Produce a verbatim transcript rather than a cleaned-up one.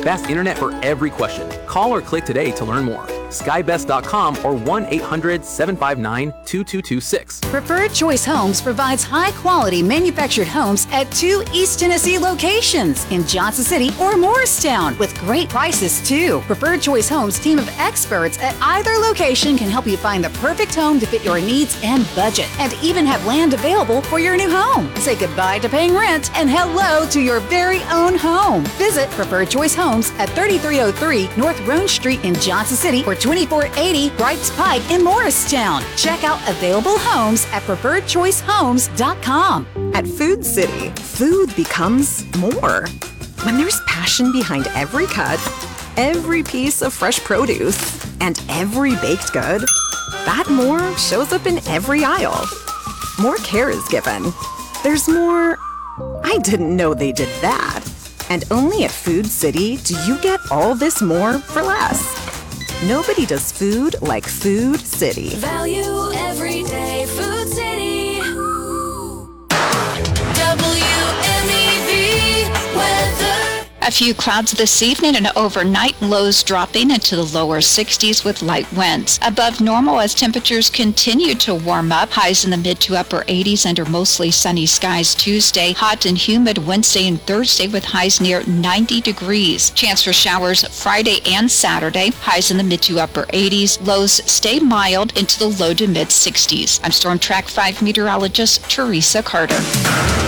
fast internet for every question. Call or click today to learn more. sky best dot com or one eight hundred seven five nine two two two six. Preferred Choice Homes provides high-quality manufactured homes at two East Tennessee locations in Johnson City or Morristown with great prices too. Preferred Choice Homes' team of experts at either location can help you find the perfect home to fit your needs and budget, and even have land available for your new home. Say goodbye to paying rent and hello to your very own home. Visit Preferred Choice Homes at thirty-three oh three North Roan Street in Johnson City or twenty-four eighty Wrights Pike in Morristown. Check out available homes at preferred choice homes dot com. At Food City, food becomes more. When there's passion behind every cut, every piece of fresh produce, and every baked good, that more shows up in every aisle. More care is given. There's more, I didn't know they did that. And only at Food City do you get all this more for less. Nobody does food like Food City. Value every day, Food City. W M E V weather. A few clouds this evening and overnight, lows dropping into the lower sixties with light winds. Above normal as temperatures continue to warm up. Highs in the mid to upper eighties under mostly sunny skies Tuesday. Hot and humid Wednesday and Thursday with highs near ninety degrees. Chance for showers Friday and Saturday. Highs in the mid to upper eighties. Lows stay mild into the low to mid sixties. I'm Storm Track five meteorologist Teresa Carter.